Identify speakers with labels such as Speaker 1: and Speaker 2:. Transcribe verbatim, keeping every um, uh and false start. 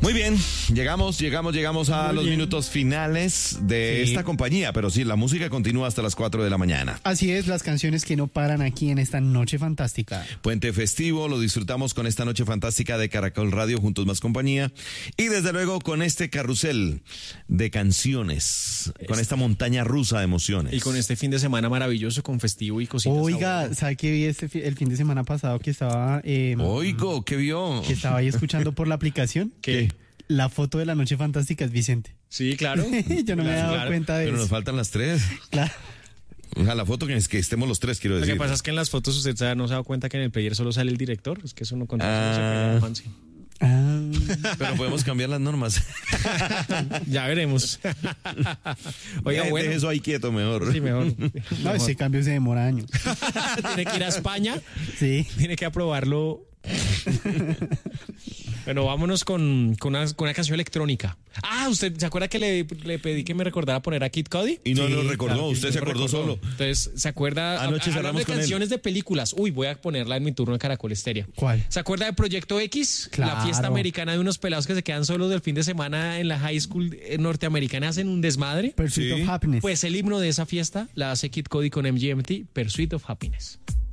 Speaker 1: Muy bien, llegamos, llegamos, llegamos a
Speaker 2: Muy
Speaker 1: los
Speaker 2: bien.
Speaker 1: minutos finales de
Speaker 2: Sí.
Speaker 1: esta compañía, pero sí, la música continúa hasta las cuatro de la mañana.
Speaker 2: Así es, las canciones que no paran aquí en esta noche fantástica.
Speaker 1: Puente festivo, lo disfrutamos con esta noche fantástica de Caracol Radio, Juntos Más Compañía, y desde luego con este carrusel de canciones, con esta montaña rusa de emociones.
Speaker 3: Y con este fin de semana maravilloso con festivo y cositas.
Speaker 2: Oiga,
Speaker 3: sabor.
Speaker 2: ¿sabe qué vi este fi- el fin de semana pasado que estaba eh,
Speaker 1: Oigo, ¿qué vio?
Speaker 2: que estaba ahí escuchando por la aplicación?
Speaker 3: ¿Qué?
Speaker 2: La foto de la noche fantástica es Vicente.
Speaker 3: Sí, claro.
Speaker 2: Yo no me he dado
Speaker 3: Claro.
Speaker 2: cuenta de
Speaker 1: Pero nos
Speaker 2: eso.
Speaker 1: faltan las tres.
Speaker 2: Claro.
Speaker 1: O sea, la foto que, es que estemos los tres, quiero
Speaker 3: Lo
Speaker 1: decir.
Speaker 3: que pasa es que en las fotos usted se- no se ha dado cuenta que en el player solo sale el director. Es que eso no contra
Speaker 1: Ah.
Speaker 3: eso se
Speaker 2: Ah,
Speaker 1: Pero podemos cambiar las normas.
Speaker 3: Ya veremos. Oiga,
Speaker 1: Deje
Speaker 3: bueno.
Speaker 1: eso ahí quieto mejor.
Speaker 3: Sí, mejor.
Speaker 2: no, ese cambio se demora años.
Speaker 3: Tiene que ir a España.
Speaker 2: Sí.
Speaker 3: Tiene que aprobarlo. Bueno, vámonos con, con, una, con una canción electrónica. Ah, ¿usted se acuerda que le, le pedí que me recordara poner a Kid Cudi?
Speaker 1: Y no
Speaker 2: Sí,
Speaker 1: lo recordó,
Speaker 2: claro,
Speaker 1: usted
Speaker 3: No
Speaker 1: se
Speaker 3: me
Speaker 1: acordó
Speaker 3: recordó.
Speaker 1: solo.
Speaker 3: Entonces, ¿se acuerda?
Speaker 1: Anoche
Speaker 3: Hablando
Speaker 1: cerramos
Speaker 3: de
Speaker 1: con él.
Speaker 3: canciones de películas. Uy, voy a ponerla en mi turno en Caracol Estéreo.
Speaker 2: ¿Cuál?
Speaker 3: ¿Se acuerda de Proyecto X? La
Speaker 2: Claro.
Speaker 3: fiesta americana de unos pelados que se quedan solos del fin de semana en la high school eh, norteamericana, hacen un desmadre.
Speaker 2: Pursuit
Speaker 1: Sí.
Speaker 2: of Happiness.
Speaker 3: Pues el himno de esa fiesta la hace Kid Cudi con M G M T, Pursuit of Happiness.